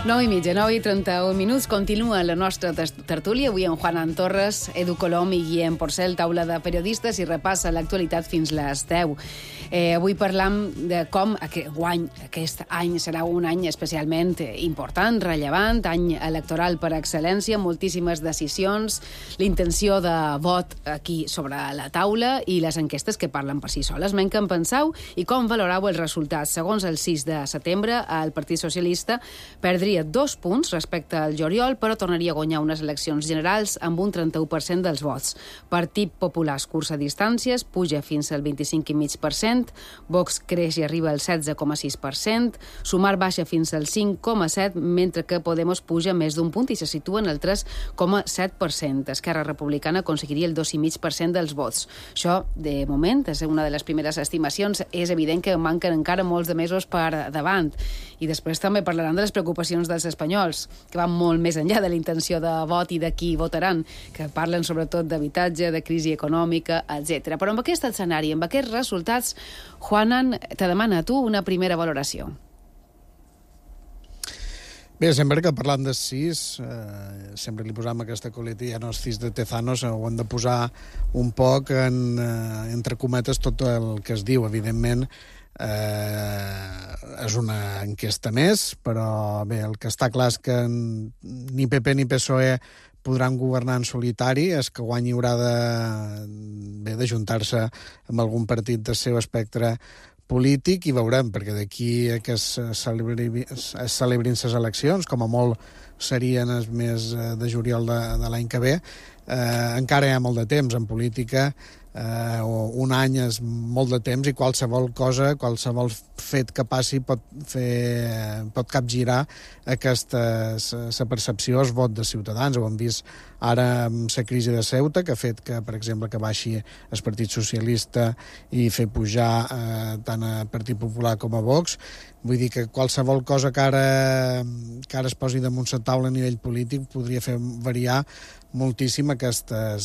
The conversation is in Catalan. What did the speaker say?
9:30, 9:31. Continua la nostra tertúlia. Avui en Juan Torres, Edu Colom i Guillem Porcel, taula de periodistes, i repassa l'actualitat fins les 10. Avui parlam de com aquest any serà un any especialment important, rellevant, any electoral per excel·lència, moltíssimes decisions, l'intenció de vot aquí sobre la taula i les enquestes que parlen per si soles. Men què en penseu i com valorau els resultats? Segons el 6 de setembre, el Partit Socialista perdria 2 punts respecte al juliol, però tornaria a guanyar unes eleccions generals amb un 31% dels vots. Partit Popular cursa distàncies, puja fins al 25,5%, Vox creix i arriba al 16,6%, Sumar baixa fins al 5,7%, mentre que Podemos puja més d'un punt i se situa en el 3,7%. Esquerra Republicana aconseguiria el 2,5% dels vots. Això, de moment, és una de les primeres estimacions. És evident que manquen encara molts de mesos per davant. I després també parlaran de les preocupacions dels espanyols, que van molt més enllà de la intenció de vot i de qui votaran, que parlen sobretot d'habitatge, de crisi econòmica, etc. Però amb aquest escenari, amb aquests resultats, Juanan, te demana a tu una primera valoració. Bé, sempre que parlant de cis, sempre li posam aquesta coletilla, no, els cis de Tezanos, ho hem de posar un poc entre cometes tot el que es diu. Evidentment, és una enquesta més, però bé, el que està clar és que ni PP ni PSOE podran governar en solitari, és que guany haurà d'ajuntar-se amb algun partit del seu espectre polític, i veurem, perquè d'aquí que es celebrin les eleccions, com a molt serien els mes de juliol de l'any que ve, encara hi ha molt de temps en política. Un any és molt de temps i qualsevol cosa, qualsevol fet que passi pot capgirar la percepció, el vot de Ciutadans. Ho hem vist ara amb la crisi de Ceuta, que ha fet que, per exemple, que baixi el Partit Socialista i fer pujar tant a Partit Popular com a Vox. Vull dir que qualsevol cosa que ara es posi damunt la taula a nivell polític podria fer variar moltíssim aquestes